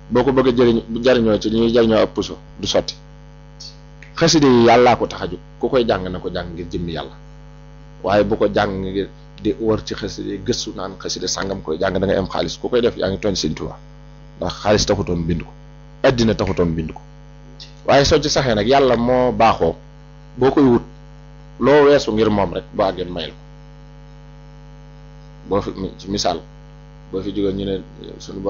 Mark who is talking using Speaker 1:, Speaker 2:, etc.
Speaker 1: boo ko bëgg a jariñoo ci li ñuy jariñoo ab puso du sotti. xasida yi yàllaa ko tax a jóg ku koy jàng na ko jàng ngir jëmmi yàlla waaye bu ko jàng ngir di wër ci xasida yi gëstu naan xasida sàngam koy jàng da ngay am xaalis ku koy def yaa ngi tooñ Sëñ Tuubaa ndax xaalis taxutoon bind ko addina taxutoon bind ko waaye soo ci saxee nag yàlla moo baaxoo boo koy wut loo weesu ngir moom rek boo àggee may la boo fi ci misaal boo fi jógee ñu ne suñu